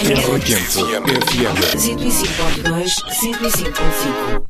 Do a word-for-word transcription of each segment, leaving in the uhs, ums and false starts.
R oitenta F M. cento e cinco ponto dois, cento e cinco ponto cinco.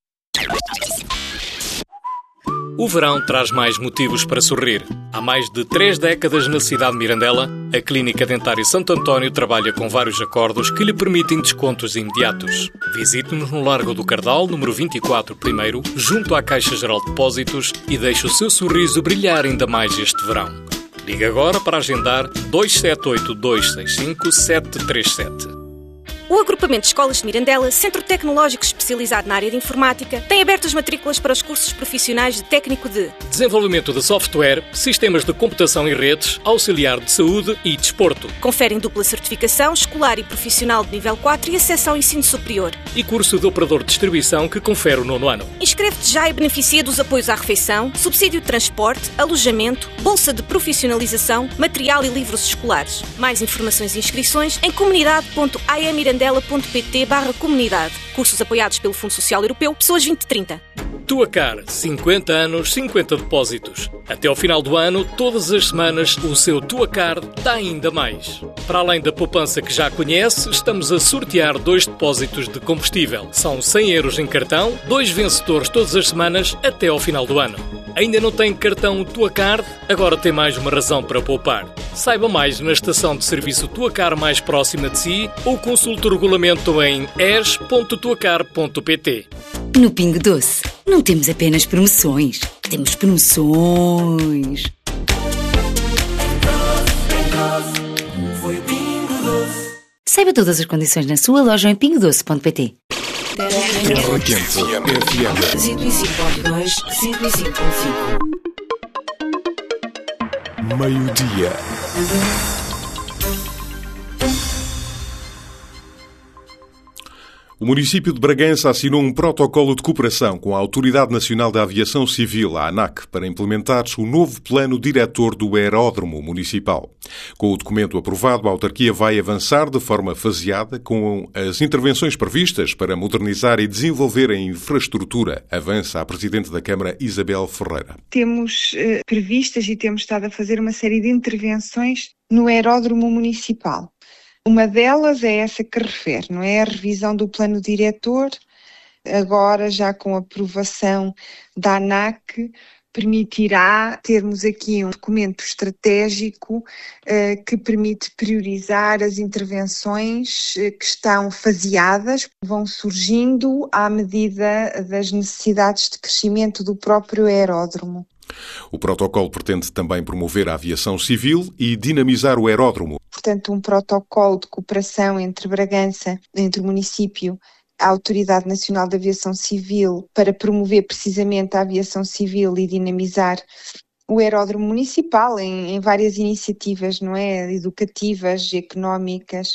O verão traz mais motivos para sorrir. Há mais de três décadas na cidade de Mirandela, a Clínica Dentária Santo António trabalha com vários acordos que lhe permitem descontos imediatos. Visite-nos no Largo do Cardal, número vinte e quatro, primeiro, junto à Caixa Geral de Depósitos e deixe o seu sorriso brilhar ainda mais este verão. Ligue agora para agendar dois sete oito, dois seis cinco, sete três sete. O Agrupamento de Escolas de Mirandela, Centro Tecnológico especializado na área de informática, tem aberto as matrículas para os cursos profissionais de técnico de desenvolvimento de software, sistemas de computação e redes, auxiliar de saúde e desporto. Conferem dupla certificação escolar e profissional de nível quatro e acesso ao ensino superior. E curso de operador de distribuição que confere o nono ano. Inscreve-te já e beneficia dos apoios à refeição, subsídio de transporte, alojamento, bolsa de profissionalização, material e livros escolares. Mais informações e inscrições em comunidade ponto a m mirandela ponto p t barra comunidade. Cursos apoiados pelo Fundo Social Europeu, Pessoas vinte trinta. Tuacar, cinquenta anos, cinquenta depósitos. Até ao final do ano, todas as semanas, o seu Tuacar dá ainda mais. Para além da poupança que já conhece, estamos a sortear dois depósitos de combustível. São cem euros em cartão, dois vencedores todas as semanas, até ao final do ano. Ainda não tem cartão Tuacar? Agora tem mais uma razão para poupar. Saiba mais na estação de serviço Tuacar mais próxima de si ou consulte o regulamento em e s ponto tuacar ponto p t. No Pingo Doce, não temos apenas promoções, temos promoções. Saiba todas as condições na sua loja em pingo doce ponto p t. R oitenta F M. cento e cinco ponto dois, cento e cinco ponto cinco. Meio-dia. O município de Bragança assinou um protocolo de cooperação com a Autoridade Nacional da Aviação Civil, a ANAC, para implementar o novo plano diretor do aeródromo municipal. Com o documento aprovado, a autarquia vai avançar de forma faseada com as intervenções previstas para modernizar e desenvolver a infraestrutura, avança a Presidente da Câmara, Isabel Ferreira. Temos eh, previstas e temos estado a fazer uma série de intervenções no aeródromo municipal. Uma delas é essa que refere, não é? A revisão do plano diretor, agora já com a aprovação da ANAC, permitirá termos aqui um documento estratégico eh, que permite priorizar as intervenções eh, que estão faseadas, vão surgindo à medida das necessidades de crescimento do próprio aeródromo. O protocolo pretende também promover a aviação civil e dinamizar o aeródromo. Portanto, um protocolo de cooperação entre Bragança, entre o município, a Autoridade Nacional de Aviação Civil, para promover precisamente a aviação civil e dinamizar o aeródromo municipal em, em várias iniciativas, não é? Educativas, económicas,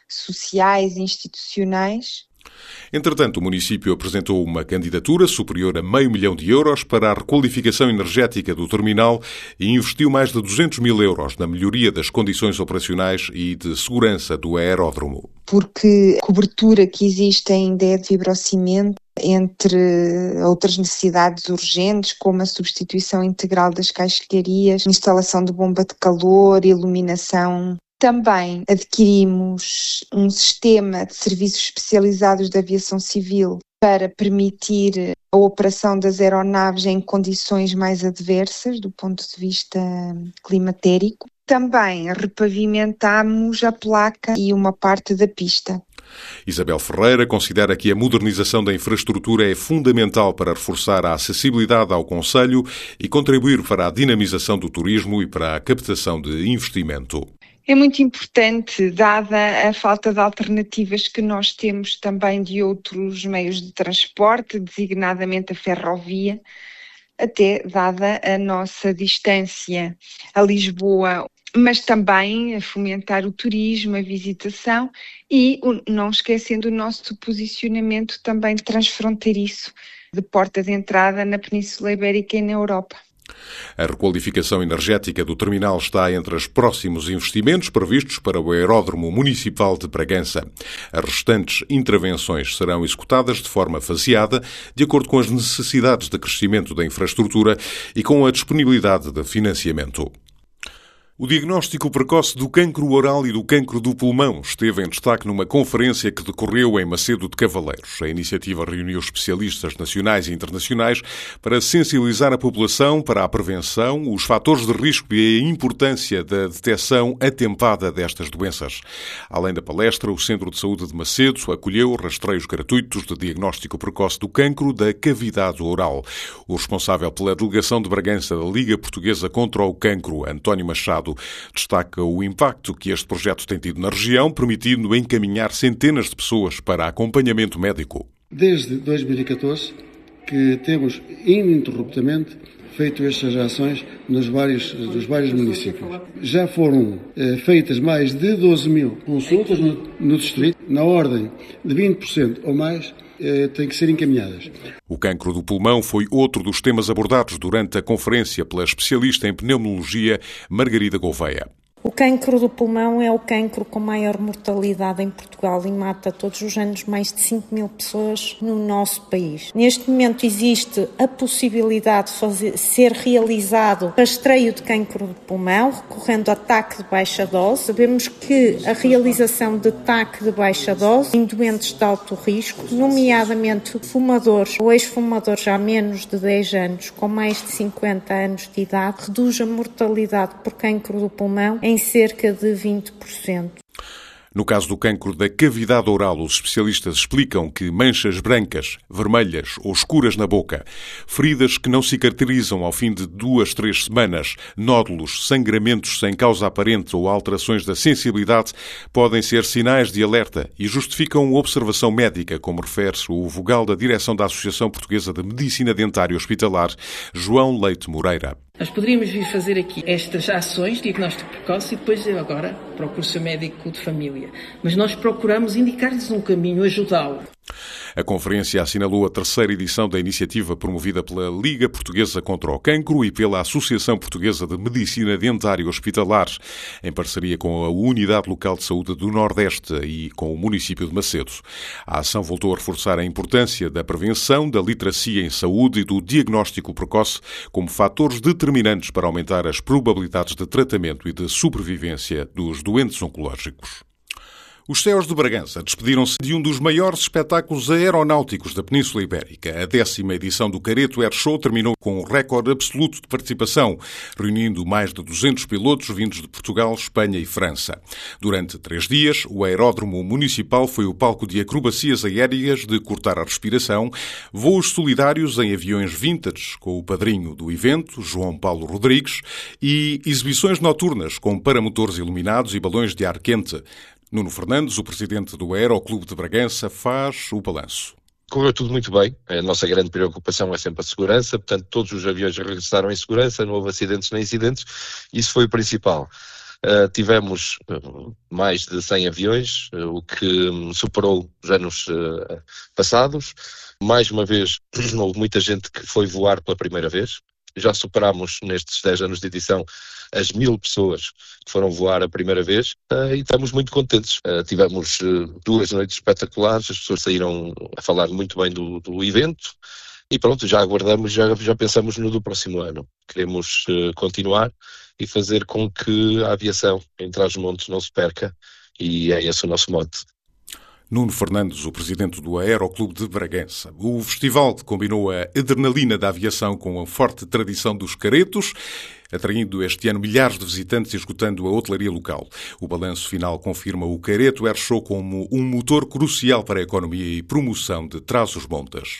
sociais, institucionais. Entretanto, o município apresentou uma candidatura superior a meio milhão de euros para a requalificação energética do terminal e investiu mais de duzentos mil euros na melhoria das condições operacionais e de segurança do aeródromo. Porque a cobertura que existe ainda é de fibrocimento, entre outras necessidades urgentes, como a substituição integral das caixilharias, instalação de bomba de calor, iluminação. Também adquirimos um sistema de serviços especializados de aviação civil para permitir a operação das aeronaves em condições mais adversas do ponto de vista climatérico. Também repavimentamos a placa e uma parte da pista. Isabel Ferreira considera que a modernização da infraestrutura é fundamental para reforçar a acessibilidade ao concelho e contribuir para a dinamização do turismo e para a captação de investimento. É muito importante, dada a falta de alternativas que nós temos também de outros meios de transporte, designadamente a ferrovia, até dada a nossa distância a Lisboa, mas também a fomentar o turismo, a visitação e não esquecendo o nosso posicionamento também transfronteiriço de porta de entrada na Península Ibérica e na Europa. A requalificação energética do terminal está entre os próximos investimentos previstos para o Aeródromo Municipal de Bragança. As restantes intervenções serão executadas de forma faseada, de acordo com as necessidades de crescimento da infraestrutura e com a disponibilidade de financiamento. O diagnóstico precoce do cancro oral e do cancro do pulmão esteve em destaque numa conferência que decorreu em Macedo de Cavaleiros. A iniciativa reuniu especialistas nacionais e internacionais para sensibilizar a população para a prevenção, os fatores de risco e a importância da detecção atempada destas doenças. Além da palestra, o Centro de Saúde de Macedo acolheu rastreios gratuitos de diagnóstico precoce do cancro da cavidade oral. O responsável pela delegação de Bragança da Liga Portuguesa contra o Cancro, António Machado, destaca o impacto que este projeto tem tido na região, permitindo encaminhar centenas de pessoas para acompanhamento médico. Desde dois mil e catorze que temos ininterruptamente feito estas ações nos vários, nos vários municípios. Já foram eh, feitas mais de doze mil consultas no, no distrito, na ordem de vinte por cento ou mais, eh, têm que ser encaminhadas. O cancro do pulmão foi outro dos temas abordados durante a conferência pela especialista em pneumologia Margarida Gouveia. O cancro do pulmão é o cancro com maior mortalidade em Portugal e mata todos os anos mais de cinco mil pessoas no nosso país. Neste momento existe a possibilidade de fazer, ser realizado rastreio de cancro do pulmão, recorrendo a T A C de baixa dose. Sabemos que a realização de T A C de baixa dose em doentes de alto risco, nomeadamente fumadores ou ex-fumadores há menos de dez anos, com mais de cinquenta anos de idade, reduz a mortalidade por cancro do pulmão em cerca de vinte por cento. No caso do cancro da cavidade oral, os especialistas explicam que manchas brancas, vermelhas ou escuras na boca, feridas que não cicatrizam ao fim de duas, três semanas, nódulos, sangramentos sem causa aparente ou alterações da sensibilidade podem ser sinais de alerta e justificam observação médica, como refere o vogal da direção da Associação Portuguesa de Medicina Dentária Hospitalar, João Leite Moreira. Nós poderíamos vir fazer aqui estas ações, diagnóstico precoce, e depois agora procure o seu médico de família. Mas nós procuramos indicar-lhes um caminho, ajudá-lo. A conferência assinalou a terceira edição da iniciativa promovida pela Liga Portuguesa contra o Cancro e pela Associação Portuguesa de Medicina Dentária Hospitalar, em parceria com a Unidade Local de Saúde do Nordeste e com o município de Macedo. A ação voltou a reforçar a importância da prevenção, da literacia em saúde e do diagnóstico precoce como fatores determinantes para aumentar as probabilidades de tratamento e de sobrevivência dos doentes oncológicos. Os céus de Bragança despediram-se de um dos maiores espetáculos aeronáuticos da Península Ibérica. A décima edição do Careto Air Show terminou com um recorde absoluto de participação, reunindo mais de duzentos pilotos vindos de Portugal, Espanha e França. Durante três dias, o aeródromo municipal foi o palco de acrobacias aéreas de cortar a respiração, voos solidários em aviões vintage com o padrinho do evento, João Paulo Rodrigues, e exibições noturnas com paramotores iluminados e balões de ar quente. Nuno Fernandes, o presidente do Aeroclube de Bragança, faz o balanço. Correu tudo muito bem. A nossa grande preocupação é sempre a segurança. Portanto, todos os aviões regressaram em segurança, não houve acidentes nem incidentes. Isso foi o principal. Uh, tivemos uh, mais de cem aviões, uh, o que um, superou os anos uh, passados. Mais uma vez, houve muita gente que foi voar pela primeira vez. Já superámos nestes dez anos de edição as mil pessoas que foram voar a primeira vez uh, e estamos muito contentes. Uh, tivemos uh, duas noites espetaculares, as pessoas saíram a falar muito bem do, do evento e pronto, já aguardamos, já, já pensamos no do próximo ano. Queremos uh, continuar e fazer com que a aviação em Trás-os-Montes não se perca e é esse o nosso mote. Nuno Fernandes, o presidente do Aeroclube de Bragança. O festival combinou a adrenalina da aviação com a forte tradição dos caretos, atraindo este ano milhares de visitantes e esgotando a hotelaria local. O balanço final confirma o Careto Air Show como um motor crucial para a economia e promoção de Trás-os-Montes.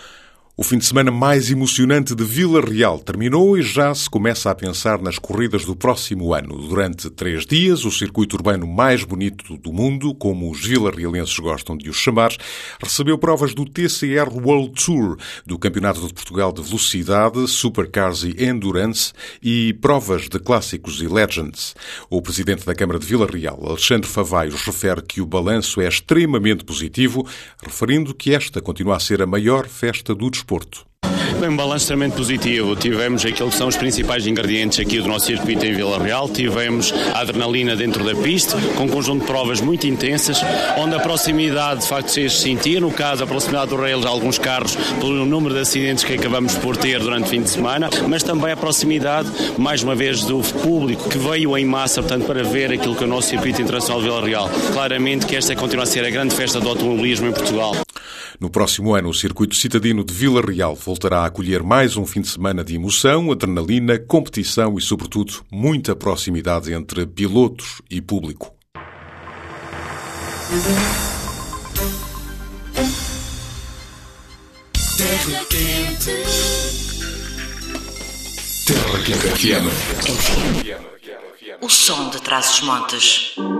O fim de semana mais emocionante de Vila Real terminou e já se começa a pensar nas corridas do próximo ano. Durante três dias, o circuito urbano mais bonito do mundo, como os vilarrealenses gostam de os chamar, recebeu provas do T C R World Tour, do Campeonato de Portugal de Velocidade, Supercars e Endurance e provas de clássicos e legends. O presidente da Câmara de Vila Real, Alexandre Favaios, refere que o balanço é extremamente positivo, referindo que esta continua a ser a maior festa do desporto. Bem, um balanço extremamente positivo. Tivemos aquilo que são os principais ingredientes aqui do nosso circuito em Vila Real. Tivemos a adrenalina dentro da pista, com um conjunto de provas muito intensas, onde a proximidade de facto se sentia, no caso a proximidade dos rails, alguns carros, pelo número de acidentes que acabamos por ter durante o fim de semana, mas também a proximidade, mais uma vez, do público que veio em massa, portanto, para ver aquilo que é o nosso circuito internacional de Vila Real. Claramente que esta continua a ser a grande festa do automobilismo em Portugal. No próximo ano, o Circuito Citadino de Vila Real voltará a acolher mais um fim de semana de emoção, adrenalina, competição e, sobretudo, muita proximidade entre pilotos e público. Terra Quente. Terra Quente F M. O som de Trás-os-Montes.